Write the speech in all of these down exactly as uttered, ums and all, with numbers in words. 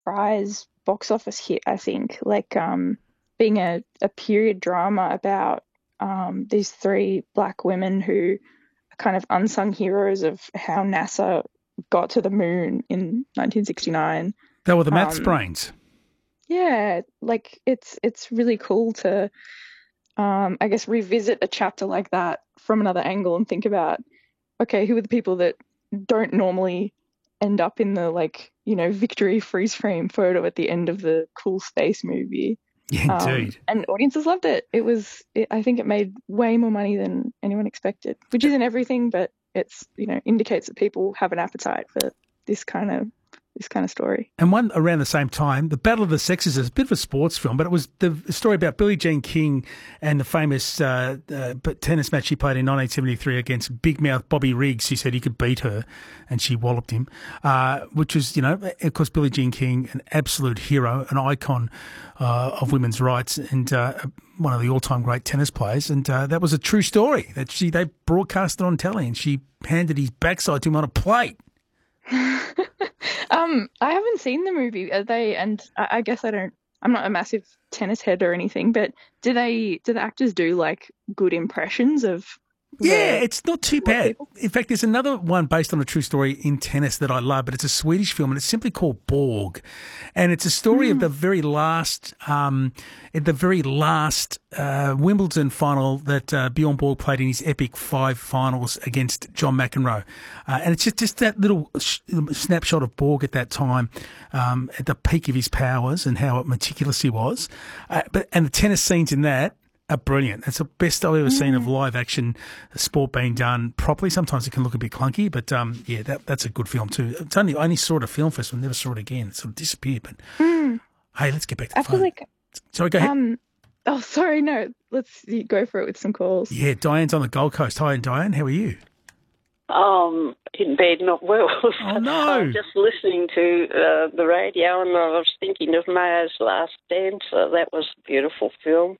prize box office hit, I think. Like um being a, a period drama about um these three black women who are kind of unsung heroes of how NASA got to the moon in nineteen sixty-nine. They were the maths Um brains. yeah, like it's it's really cool to um I guess revisit a chapter like that from another angle and think about, okay, who are the people that don't normally end up in the like, you know, victory freeze frame photo at the end of the cool space movie. Yeah, Um, indeed. and audiences loved it. It was, it, I think it made way more money than anyone expected, which isn't everything, but it's, you know, indicates that people have an appetite for this kind of this kind of story. And one around the same time, The Battle of the Sexes is a bit of a sports film, but it was the story about Billie Jean King and the famous uh, uh, tennis match she played in nineteen seventy-three against big mouth Bobby Riggs. She said he could beat her, and she walloped him, uh, which was, you know, of course, Billie Jean King, an absolute hero, an icon uh, of women's rights, and uh, one of the all-time great tennis players. And uh, that was a true story that she they broadcast it on telly, and she handed his backside to him on a plate. um, I haven't seen the movie. Are they? And I, I guess I don't. I'm not a massive tennis head or anything, but do they? Do the actors do like good impressions of Yeah, the it's not too what bad. people? In fact, there's another one based on a true story in tennis that I love, but it's a Swedish film and it's simply called Borg. And it's a story of Mm. the very last, um, at the very last uh, Wimbledon final that uh, Bjorn Borg played in his epic five finals against John McEnroe. Uh, and it's just, just that little sh- snapshot of Borg at that time, um, at the peak of his powers and how meticulous he was. Uh, but and the tennis scenes in that are brilliant. It's the best I've ever seen of Mm. live action sport being done properly. Sometimes it can look a bit clunky, but um, yeah, that, that's a good film too. It's only I only saw it at a film festival, never saw it again. It sort of disappeared. But Mm. hey, let's get back to the I feel phone. like Sorry, go ahead. um. Oh, sorry. No, let's you go for it with some calls. Yeah, Diane's on the Gold Coast. Hi, Diane. How are you? Um, in bed, not well. Oh I no. was just listening to uh, the radio, and I was thinking of Maya's Last Dance. Uh, that was a beautiful film.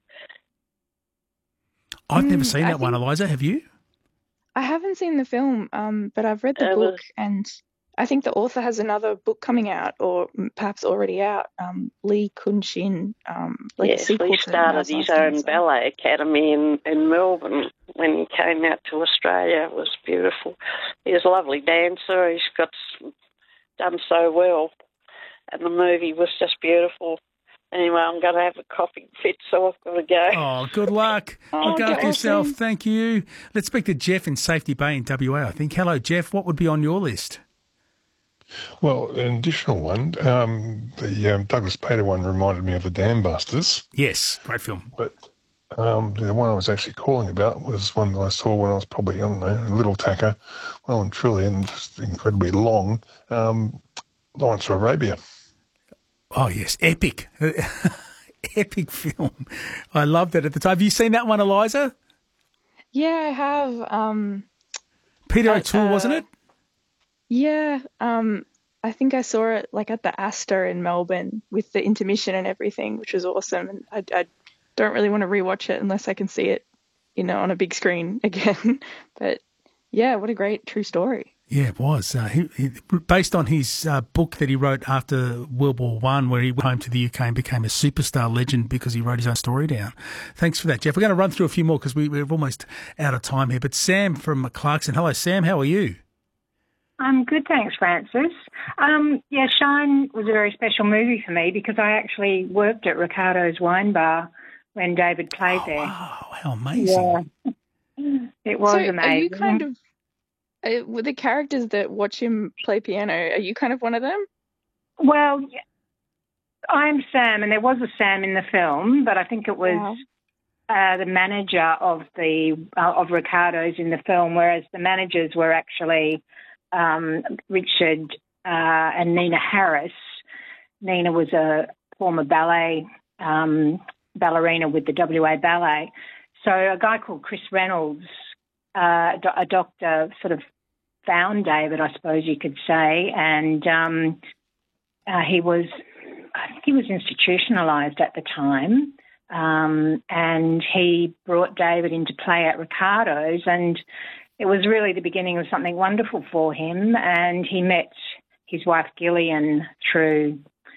I've never Mm, seen I that one, think Eliza. Have you? I haven't seen the film, um, but I've read the It was book, and I think the author has another book coming out, or m- perhaps already out. Um, Lee Kun-shin, um, like a Yes, he sequel to started Mao's his Last own Dancer. ballet academy in, in Melbourne when he came out to Australia. It was beautiful. He's a lovely dancer. He's got s- done so well, and the movie was just beautiful. Anyway, I'm going to have a coughing fit, so I've got to go. Oh, good luck. Oh, Look get after well yourself. soon. Thank you. Let's speak to Jeff in Safety Bay in W A, I think. Hello, Jeff. What would be on your list? Well, an additional one, um, the um, Douglas Bader one reminded me of the Dam Busters, Yes, great film. but um, the one I was actually calling about was one that I saw when I was probably, I don't know, a little tacker, well and truly, and just incredibly long, um, Lawrence of Arabia. Oh, yes, epic. Epic film. I loved it at the time. Have you seen that one, Eliza? Yeah, I have. Um, Peter at O'Toole, wasn't uh, it? yeah, um, I think I saw it like at the Astor in Melbourne with the intermission and everything, which was awesome. And I, I don't really want to rewatch it unless I can see it, you know, on a big screen again. But yeah, what a great true story. Yeah, it was. Uh, he, he, based on his uh, book that he wrote after World War One, where he went home to the U K and became a superstar legend because he wrote his own story down. Thanks for that, Jeff. We're going to run through a few more because we, we're almost out of time here. But Sam from Clarkson. Hello, Sam. How are you? I'm good, thanks, Francis. Um, yeah, Shine was a very special movie for me because I actually worked at Ricardo's Wine Bar when David played Oh, there. wow. How amazing. Yeah, it So was are you kind amazing. of, uh, with the characters that watch him play piano, are you kind of one of them? Well, I'm Sam, and there was a Sam in the film, but I think it was Wow. uh, the manager of the uh, of Ricardo's in the film, whereas the managers were actually um, Richard uh, and Nina Harris. Nina was a former ballet um, ballerina with the W A Ballet. So a guy called Chris Reynolds, uh, do- a doctor, sort of found David, I suppose you could say, and um, uh, he was, I think he was institutionalised at the time, um, and he brought David into play at Ricardo's, and it was really the beginning of something wonderful for him, and he met his wife Gillian through